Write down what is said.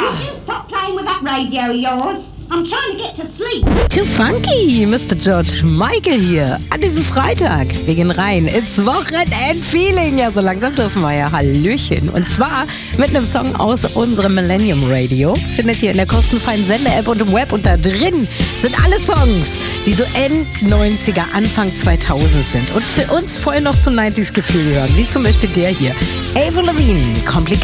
Stop playing with that radio of yours. I'm trying to get to sleep. Too funky, Mr. George Michael hier an diesem Freitag. Wir gehen rein ins Wochenend-Feeling. Ja, so langsam dürfen wir ja. Hallöchen. Und zwar mit einem Song aus unserem Millennium Radio. Findet ihr in der kostenfreien Sender-App und im Web. Und da drin sind alle Songs, die so End-90er, Anfang 2000 sind. Und für uns voll noch zum 90s-Gefühl gehören. Wie zum Beispiel der hier. Avril Lavigne, Complicated.